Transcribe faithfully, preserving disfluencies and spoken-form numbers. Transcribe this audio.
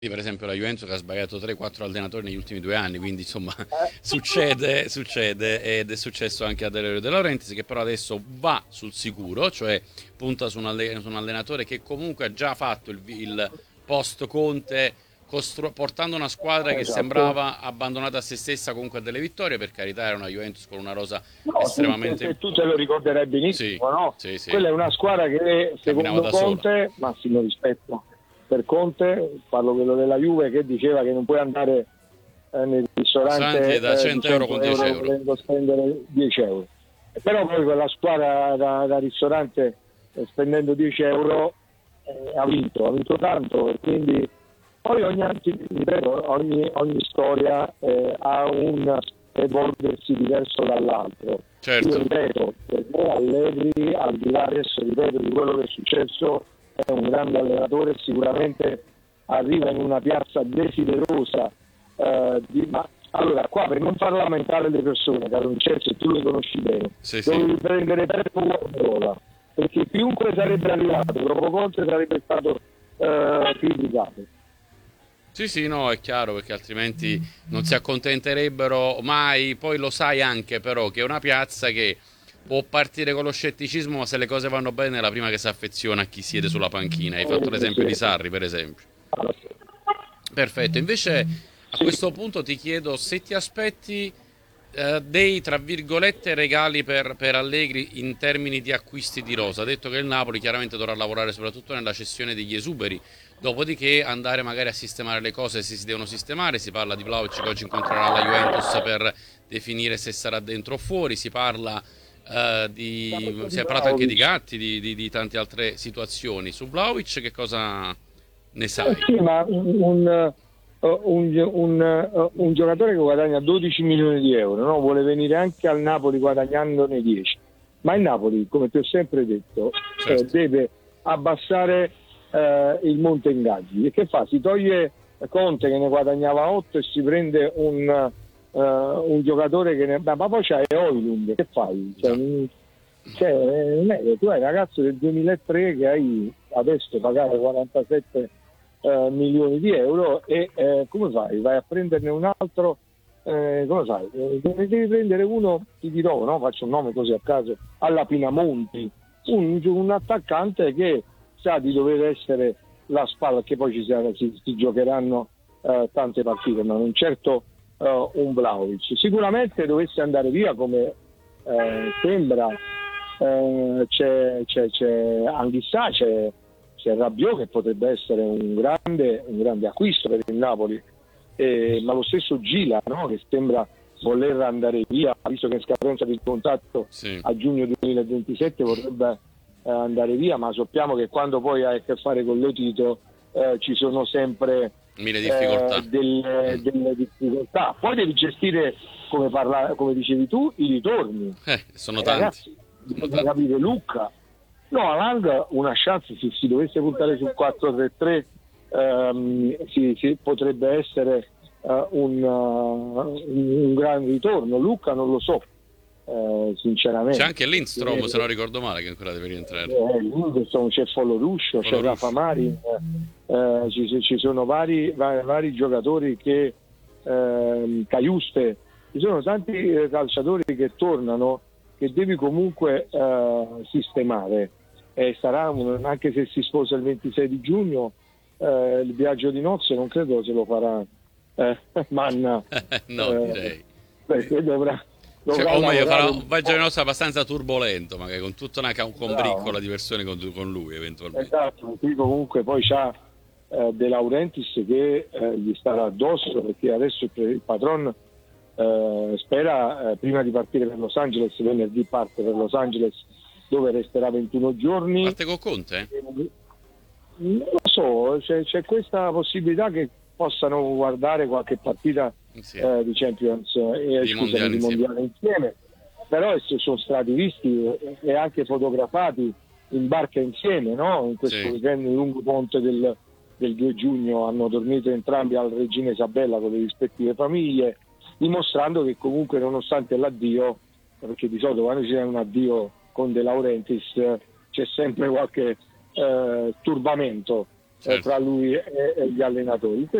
Sì, per esempio la Juventus che ha sbagliato tre quattro allenatori negli ultimi due anni, quindi insomma succede, succede ed è successo anche a Delio De Laurentiis che però adesso va sul sicuro, cioè punta su un, alle- su un allenatore che comunque ha già fatto il, vi- il post Conte costru- portando una squadra che Esatto. sembrava abbandonata a se stessa comunque a delle vittorie, per carità era una Juventus con una rosa No, sì, se, estremamente... se tu te lo ricorderai Sì, benissimo, no? sì, sì, Quella è una squadra che camminava secondo da sola. Conte, massimo rispetto per Conte, parlo quello della Juve, che diceva che non puoi andare eh, nel Ristoranti ristorante da eh, di cento euro con cento dieci euro euro. volendo spendere dieci euro. Però poi quella squadra da, da ristorante eh, spendendo dieci euro eh, ha vinto, ha vinto tanto e quindi poi ogni, ripeto, ogni, ogni storia eh, ha un evolversi diverso dall'altro. Io Certo, ripeto, per me Allegri, al di là adesso ripeto di quello che è successo, è un grande allenatore, sicuramente arriva in una piazza desiderosa eh, di, ma allora qua per non far lamentare le persone, caro Vincenzo, tu le conosci bene, sì, sì. dovevi prendere Peppo Guardiola, perché chiunque sarebbe arrivato dopo Conte sarebbe stato eh, criticato. Sì, sì, no, è chiaro perché altrimenti non si accontenterebbero mai. Poi lo sai anche però che è una piazza che può partire con lo scetticismo, ma se le cose vanno bene è la prima che si affeziona a chi siede sulla panchina. Hai fatto Eh, l'esempio di sì. Sarri, per esempio. Perfetto, invece a Sì. questo punto ti chiedo se ti aspetti eh, dei, tra virgolette, regali per, per Allegri in termini di acquisti di rosa. Ha detto che il Napoli chiaramente dovrà lavorare soprattutto nella cessione degli esuberi, dopodiché andare magari a sistemare le cose se si devono sistemare. Si parla di Vlahovic che oggi incontrerà la Juventus per definire se sarà dentro o fuori, si parla eh, di... si è parlato anche di Gatti, di, di, di tante altre situazioni. Su Vlahovic che cosa ne Eh sai? sì, ma un, un, un- un- un giocatore che guadagna dodici milioni di euro, no? Vuole venire anche al Napoli guadagnandone dieci. Ma il Napoli, come ti ho sempre detto, eh, Certo. deve abbassare eh, il monte ingaggi. E che fa? Si toglie Conte che ne guadagnava otto e si prende un, eh, un giocatore che ne... Ma ma poi c'hai Højlund, che fai? Cioè, Già. mm, cioè, non è che tu hai un ragazzo del duemilatré che hai adesso pagare quarantasette eh, milioni di euro e eh, come fai? Vai a prenderne un altro, eh, come fai? Eh, devi devi prendere uno, ti dirò, no? Faccio un nome così a caso, alla Pinamonti, un, un attaccante che sa di dover essere la spalla, che poi ci si, si, si giocheranno eh, tante partite, ma non certo eh, un Vlahovic. Sicuramente dovesse andare via come eh, sembra, eh, c'è, c'è, c'è Anghissà, c'è c'è Rabiot che potrebbe essere un grande, un grande acquisto per il Napoli, eh, ma lo stesso Gila, no? Che sembra voler andare via, visto che è in scadenza di contatto Sì, a giugno duemilaventisette vorrebbe eh, andare via, ma sappiamo che quando poi hai a che fare con Lotito eh, ci sono sempre mille eh, difficoltà. delle, Mm. delle difficoltà. Poi devi gestire, come, parla, come dicevi tu, i ritorni. Eh, sono E tanti. ragazzi, Sono bisogna tanti. capire Luca. No, Lang una chance, se si dovesse puntare sul quattro tre tre ehm, si, si potrebbe essere eh, un, uh, un gran ritorno. Luca non lo so, eh, C'è sinceramente. anche Lindstrom, se non Perché, ricordo male, che ancora deve rientrare. eh, Henderson, c'è Foloruscio, c'è Rafa Foloruscio. Marin, eh, ci, ci sono vari, vari, vari giocatori che ehm, Caiuste, ci sono tanti eh, calciatori che tornano che devi comunque eh, sistemare e sarà un- anche se si sposa il ventisei di giugno eh, il viaggio di nozze non credo se lo farà eh, Manna No, eh, direi. perché dovrà, Cioè, dovrà o meglio, lavorare farà un un viaggio po'. nostro abbastanza turbolento, magari con tutta una ca- Bravo. combriccola di persone con, con lui, eventualmente. Esatto, qui comunque poi c'ha eh, De Laurentiis che eh, gli starà addosso perché adesso il, il patron eh, spera eh, prima di partire per Los Angeles, venerdì parte per Los Angeles dove resterà ventuno giorni. Parte con Conte? Eh? Non lo so, c'è, c'è questa possibilità che possano guardare qualche partita Sì, eh, di Champions, eh, di scusami, mondiali di insieme. mondiale insieme, però essi sono stati visti e anche fotografati in barca insieme, no? In questo Sì. weekend lungo ponte del, del due giugno hanno dormito entrambi al Regina Isabella con le rispettive famiglie, dimostrando che comunque nonostante l'addio, perché di solito quando c'è un addio con De Laurentiis eh, c'è sempre qualche eh, turbamento, certo. tra lui e, e gli allenatori.